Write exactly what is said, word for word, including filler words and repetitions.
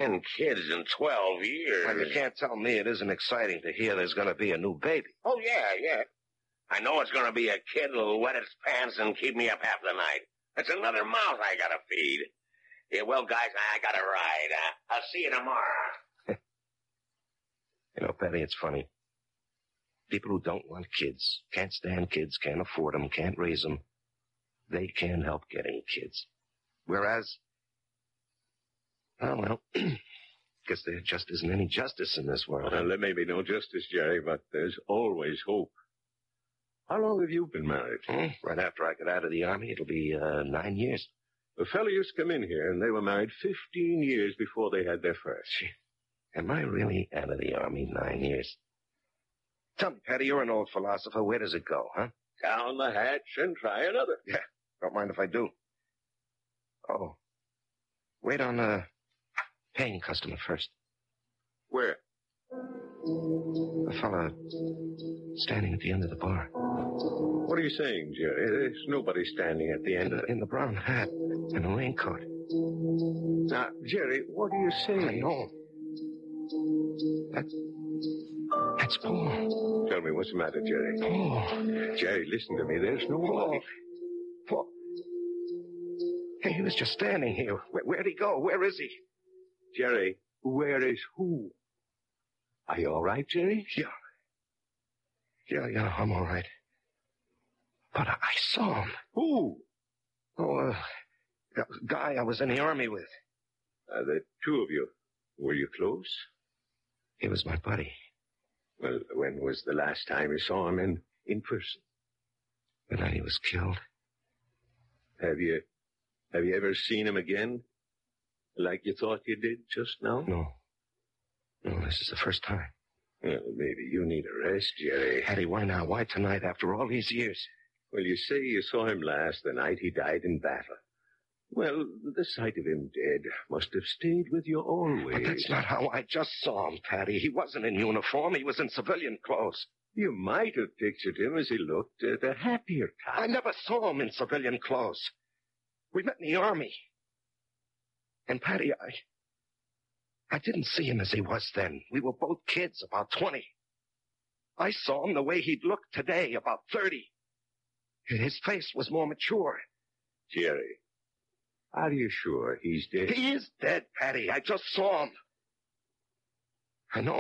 ten kids in twelve years. Well, you can't tell me it isn't exciting to hear there's going to be a new baby. Oh, yeah, yeah. I know it's going to be a kid who'll wet its pants and keep me up half the night. It's another mouth I got to feed. Yeah, well, guys, I got to ride. Uh, I'll see you tomorrow. You know, Patty, it's funny. People who don't want kids, can't stand kids, can't afford them, can't raise them, they can't help getting kids. Whereas, oh, well, guess there just isn't any justice in this world. Well, there may be no justice, Jerry, but there's always hope. How long have you been married? Hmm? Right after I got out of the Army, it'll be uh, nine years. A fellow used to come in here, and they were married fifteen years before they had their first. Gee, am I really out of the Army nine years? Tell me, Patty, you're an old philosopher. Where does it go, huh? Down the hatch and try another. Yeah, don't mind if I do. Oh, wait on a paying customer first. Where? A fella standing at the end of the bar. What are you saying, Jerry? There's nobody standing at the end In of the, in the brown hat and a raincoat. Now, Jerry, what are you saying? I know. That's... That's Paul. Tell me, what's the matter, Jerry? Paul. Jerry, listen to me. There's no Paul. life. Paul. Hey, he was just standing here. Where, where'd he go? Where is he? Jerry, where is who? Are you all right, Jerry? Yeah. Yeah, yeah, I'm all right. But I, I saw him. Who? Oh, uh, that guy I was in the Army with. Uh, the two of you. Were you close? He was my buddy. Well, when was the last time you saw him in, in person? The night he was killed. Have you, have you ever seen him again? Like you thought you did just now? No. No, this is the first time. Well, maybe you need a rest, Jerry. Hattie, why now? Why tonight after all these years? Well, you say you saw him last the night he died in battle. Well, the sight of him dead must have stayed with you always. But that's not how I just saw him, Patty. He wasn't in uniform. He was in civilian clothes. You might have pictured him as he looked at a happier time. I never saw him in civilian clothes. We met in the Army. And, Patty, I... I didn't see him as he was then. We were both kids, about twenty. I saw him the way he'd look today, about thirty. His face was more mature. Jerry, are you sure he's dead? He is dead, Patty. I just saw him. I know